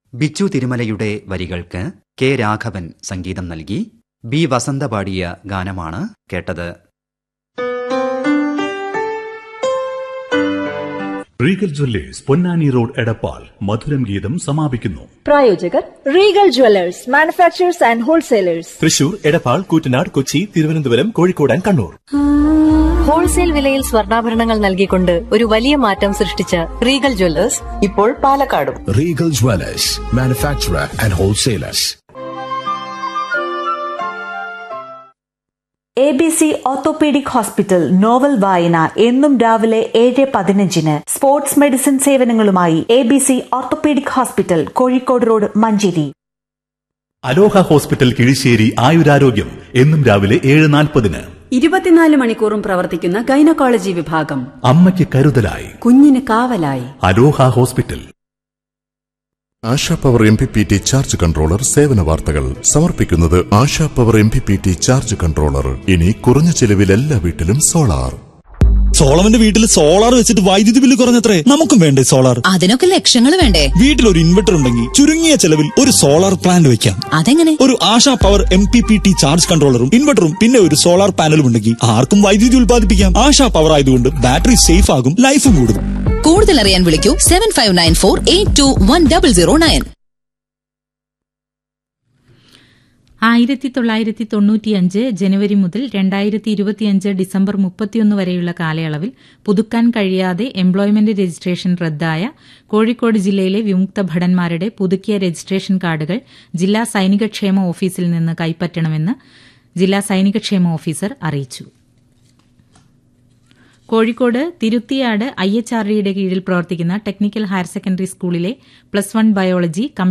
ബിച്ചു തിരുമലയുടെ വരികൾക്ക് കെ രാഘവൻ സംഗീതം നൽകി. ബി വസന്ത പാടിയ ഗാനമാണ് കേട്ടത്. Regal Jewellers Ponnani road Edappal മധുരം ഗീതം സമാപിക്കുന്നു. പ്രായോജകർ Regal Jewellers manufacturers and wholesalers, Thrissur, Edappal, Koottanad, Kochi, Thiruvananthapuram, Kozhikode and Kannur. Wholesale വിലയിൽ സ്വർണ്ണാഭരണങ്ങൾ നൽകിക്കൊണ്ട് ഒരു വലിയ മാറ്റം സൃഷ്ടിച്ച റീഗൽ ജ്വല്ലേഴ്സ് ഇപ്പോൾ പാലക്കാടും. Regal Jewellers manufacturer and wholesalers. ABC orthopaedic hospital novel വായന എന്നും രാവിലെ 7:15. Sports medicine സേവനങ്ങളുമായി ABC orthopaedic hospital, Kozhikode road, Manjeri. അലോഹ ഹോസ്പിറ്റൽ കിഴിശ്ശേരി ആയുരാരോഗ്യം എന്നും രാവിലെ 7:40. 24 മണിക്കൂറും പ്രവർത്തിക്കുന്ന ഗൈനക്കോളജി വിഭാഗം. അമ്മയ്ക്ക് കരുതലായി, കുഞ്ഞിന് കാവലായി. അലോഹ hospital. ASHA power MPPT charge controller സേവന വാർത്തകൾ സമർപ്പിക്കുന്നത് ASHA power MPPT charge controller. ഇനി കുറഞ്ഞ ചെലവിൽ എല്ലാ വീട്ടിലും സോളാർ. സോളവന്റെ വീട്ടിൽ സോളാർ വെച്ചിട്ട് വൈദ്യുതി ബില്ല് കുറഞ്ഞത്രേ. നമുക്കും വേണ്ടേ സോളാർ? അതിനൊക്കെ ലക്ഷങ്ങൾ വേണ്ടേ? വീട്ടിൽ ഒരു ഇൻവെർട്ടർ ഉണ്ടെങ്കിൽ ചുരുങ്ങിയ ചെലവിൽ ഒരു സോളാർ പ്ലാന്റ് വെക്കാം. അതെങ്ങനെ? ഒരു ആശാ പവർ MPPT ചാർജ് കൺട്രോളറും ഇൻവെർട്ടറും പിന്നെ ഒരു സോളാർ പാനലും ഉണ്ടെങ്കിൽ ആർക്കും വൈദ്യുതി ഉൽപ്പാദിപ്പിക്കാം. ആശാ പവർ ആയതുകൊണ്ട് ബാറ്ററി സേഫ് ആകും, ലൈഫും കൂടും. കൂടുതൽ അറിയാൻ വിളിക്കൂ 7594821009. 1995 ജനുവരി മുതൽ 2025 ഡിസംബർ 31 വരെയുള്ള കാലയളവിൽ പുതുക്കാൻ കഴിയാതെ എംപ്ലോയ്മെന്റ് രജിസ്ട്രേഷൻ റദ്ദായ കോഴിക്കോട് ജില്ലയിലെ വിമുക്ത ഭടന്മാരുടെ പുതുക്കിയ രജിസ്ട്രേഷൻ കാർഡുകൾ ജില്ലാ സൈനികക്ഷേമ ഓഫീസിൽ നിന്ന് കൈപ്പറ്റണമെന്ന് ജില്ലാ സൈനികക്ഷേമ ഓഫീസർ അറിയിച്ചു. കോഴിക്കോട് തിരുത്തിയാട് IHRDയുടെ കീഴിൽ പ്രവർത്തിക്കുന്ന ടെക്നിക്കൽ ഹയർ സെക്കൻഡറി സ്കൂളിലെ +1 ബയോളജി